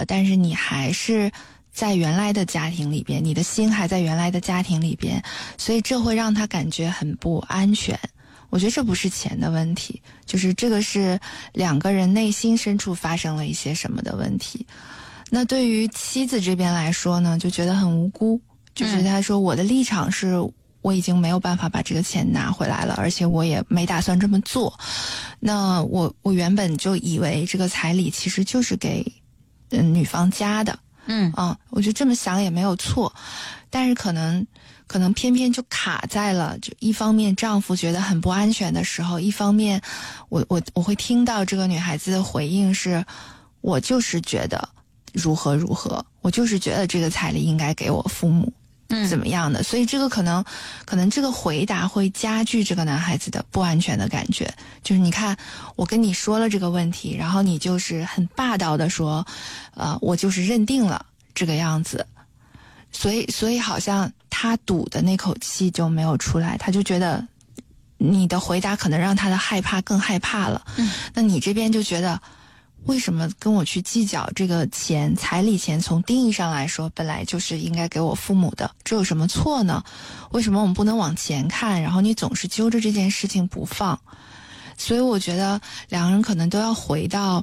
但是你还是在原来的家庭里边，你的心还在原来的家庭里边，所以这会让他感觉很不安全。我觉得这不是钱的问题，就是这个是两个人内心深处发生了一些什么的问题。那对于妻子这边来说呢，就觉得很无辜，就是他说我的立场是我已经没有办法把这个钱拿回来了，而且我也没打算这么做。那我原本就以为这个彩礼其实就是给女方家的，我觉得这么想也没有错，但是可能偏偏就卡在了，就一方面丈夫觉得很不安全的时候，一方面我会听到这个女孩子的回应是，我就是觉得如何如何，我就是觉得这个彩礼应该给我父母怎么样的，所以这个可能这个回答会加剧这个男孩子的不安全的感觉。就是你看我跟你说了这个问题，然后你就是很霸道的说我就是认定了这个样子，所以好像他赌的那口气就没有出来，他就觉得你的回答可能让他的害怕更害怕了。那你这边就觉得为什么跟我去计较这个钱，彩礼钱从定义上来说本来就是应该给我父母的，这有什么错呢？为什么我们不能往前看，然后你总是揪着这件事情不放？所以我觉得两个人可能都要回到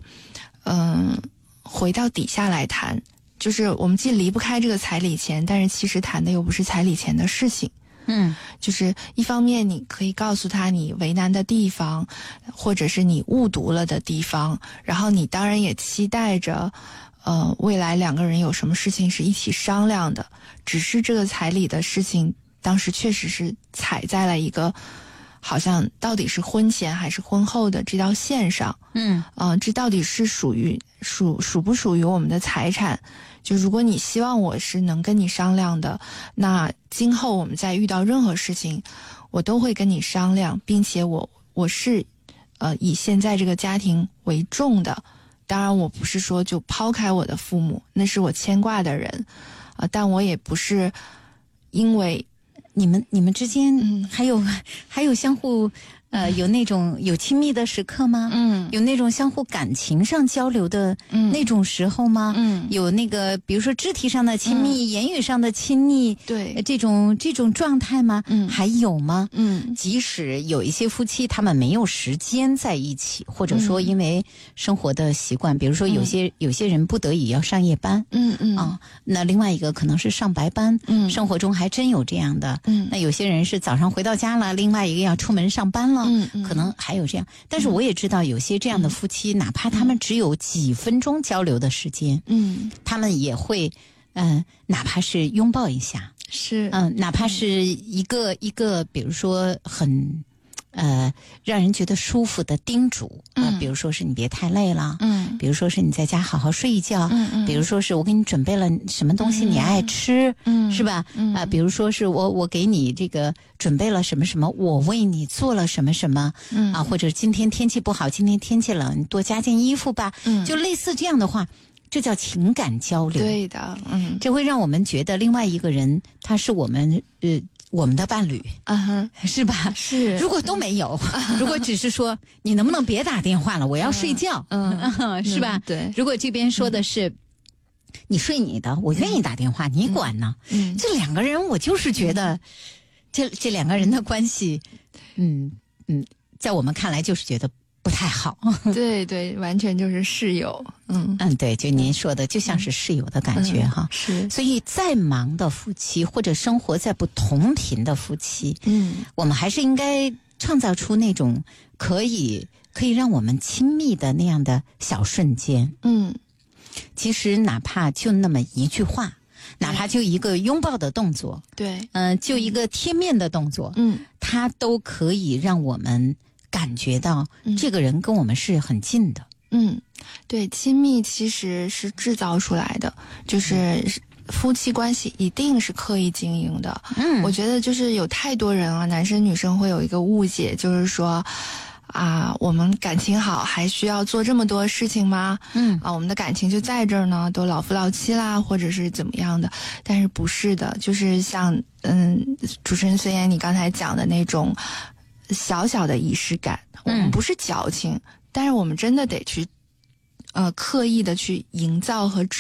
底下来谈，就是我们既离不开这个彩礼钱，但是其实谈的又不是彩礼钱的事情。就是一方面你可以告诉他你为难的地方，或者是你误读了的地方，然后你当然也期待着未来两个人有什么事情是一起商量的，只是这个彩礼的事情当时确实是踩在了一个好像到底是婚前还是婚后的这条线上。这到底是属不属于我们的财产，就如果你希望我是能跟你商量的，那今后我们再遇到任何事情我都会跟你商量，并且我是以现在这个家庭为重的。当然我不是说就抛开我的父母，那是我牵挂的人但我也不是因为你们之间还有相互有那种有亲密的时刻吗？有那种相互感情上交流的那种时候吗？有那个比如说肢体上的亲密，言语上的亲密， 对， 这种状态吗？还有吗？即使有一些夫妻他们没有时间在一起，或者说因为生活的习惯，比如说有些人不得已要上夜班，那另外一个可能是上白班，生活中还真有这样的。那有些人是早上回到家了，另外一个要出门上班了，可能还有这样。但是我也知道有些这样的夫妻，哪怕他们只有几分钟交流的时间，他们也会哪怕是拥抱一下， 是哪怕是一个比如说很让人觉得舒服的叮嘱比如说是你别太累了，比如说是你在家好好睡一觉，比如说是我给你准备了什么东西你爱吃，是吧？比如说是我给你这个准备了什么什么，我为你做了什么什么，或者今天天气不好，今天天气冷，你多加件衣服吧，就类似这样的话，这叫情感交流。 对的， 这会让我们觉得另外一个人他是我们的伴侣，是吧？ 是。 如果都没有，如果只是说你能不能别打电话了，我要睡觉，是吧？ 对。 如果这边说的是你睡你的，我愿意打电话，你管呢？这两个人，我就是觉得这两个人的关系，在我们看来就是觉得不太好。 对对，完全就是室友。 对，就您说的，就像是室友的感觉哈。 是。 所以再忙的夫妻，或者生活在不同频的夫妻，我们还是应该创造出那种可以让我们亲密的那样的小瞬间。其实哪怕就那么一句话，哪怕就一个拥抱的动作， 对， 就一个贴面的动作，它都可以让我们感觉到这个人跟我们是很近的。 对，亲密其实是制造出来的，就是夫妻关系一定是刻意经营的。我觉得就是有太多人啊，男生女生会有一个误解，就是说我们感情好还需要做这么多事情吗？我们的感情就在这儿呢，都老夫老妻啦，或者是怎么样的。但是不是的，就是像主持人孙岩你刚才讲的那种小小的仪式感，我们不是矫情，但是我们真的得去刻意的去营造和